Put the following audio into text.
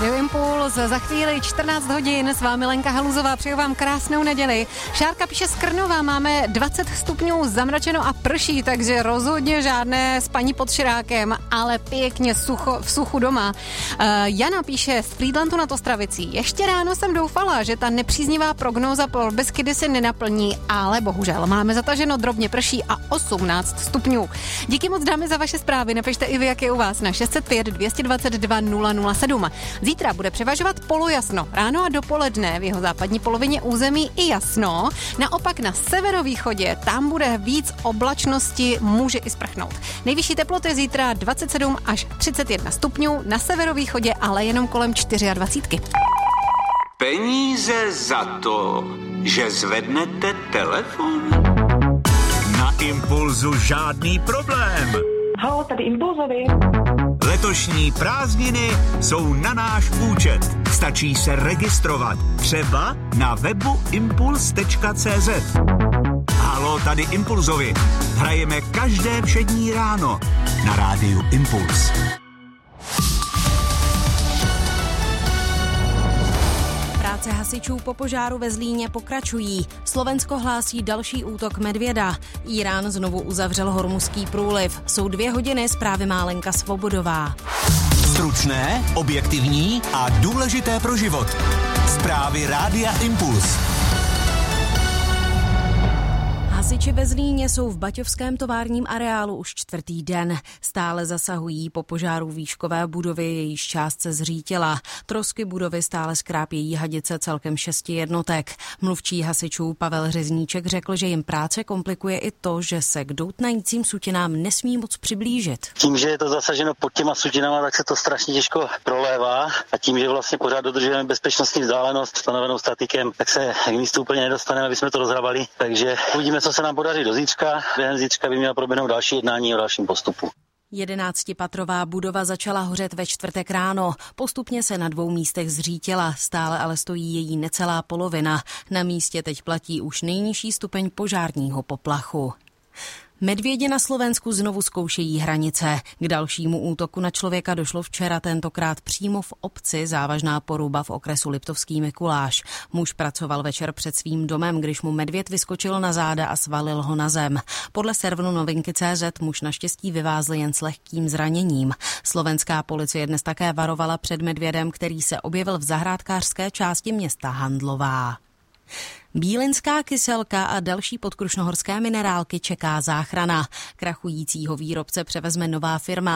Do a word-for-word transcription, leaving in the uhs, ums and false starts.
Radio Impuls, za chvíli čtrnáct hodin, s vámi Lenka Haluzová, přeju vám krásnou neděli. Šárka píše z Krnova, máme dvacet stupňů, zamračeno a prší, takže rozhodně žádné spaní pod širákem, ale pěkně sucho, v suchu doma. Uh, Jana píše z Frýdlantu nad Ostravicí, ještě ráno jsem doufala, že ta nepříznivá prognóza pro Beskydy se nenaplní, ale bohužel máme zataženo, drobně prší a osmnáct stupňů. Díky moc dámy za vaše zprávy, napište i vy, jak je u vás na šest set pět dvě dvacet dva nula nula sedm. Zítra bude převažovat polojasno. Ráno a dopoledne v jeho západní polovině území i jasno. Naopak na severovýchodě tam bude víc oblačnosti, může i sprchnout. Nejvyšší teploty zítra dvacet sedm až třicet jedna stupňů, na severovýchodě ale jenom kolem dvacet čtyři. Peníze za to, že zvednete telefon? Na Impulzu žádný problém. Halo, tady Impulzovi. Letošní prázdniny jsou na náš účet. Stačí se registrovat. Třeba na webu impuls tečka cé zet. Halo, tady Impulzovi. Hrajeme každé všední ráno na rádiu Impuls. Práce hasičů po požáru ve Zlíně pokračují. Slovensko hlásí další útok medvěda. Írán znovu uzavřel Hormuzský průliv. Jsou dvě hodiny, zprávy má Lenka Svobodová. Stručné, objektivní a důležité pro život. Zprávy rádia Impuls. Hasiči ve Zlíně jsou v baťovském továrním areálu už čtvrtý den. Stále zasahují po požáru výškové budovy, jejíž část se zřítila. Trosky budovy stále skrápějí hadice celkem šesti jednotek. Mluvčí hasičů Pavel Řezníček řekl, že jim práce komplikuje i to, že se k doutnajícím sutinám nesmí moc přiblížit. Tím, že je to zasaženo pod těma sutinama, tak se to strašně těžko prolévá a tím, že vlastně pořád dodržujeme bezpečnostní vzdálenost stanovenou statikem, tak se k místu úplně nedostaneme, aby jsme to rozhrabali. Takže uvidíme, co se nám podaří do zítřka. Během zítřka by měla proběhnout další jednání o dalším postupu. Jedenáctipatrová budova začala hořet ve čtvrtek ráno. Postupně se na dvou místech zřítila, stále ale stojí její necelá polovina. Na místě teď platí už nejnižší stupeň požárního poplachu. Medvědi na Slovensku znovu zkoušejí hranice. K dalšímu útoku na člověka došlo včera, tentokrát přímo v obci Závažná Poruba v okresu Liptovský Mikuláš. Muž pracoval večer před svým domem, když mu medvěd vyskočil na záda a svalil ho na zem. Podle serveru novinky tečka cé zet muž naštěstí vyvázl jen s lehkým zraněním. Slovenská policie dnes také varovala před medvědem, který se objevil v zahrádkářské části města Handlová. Bílinská kyselka a další podkrušnohorské minerálky čeká záchrana. Krachujícího výrobce převezme nová firma.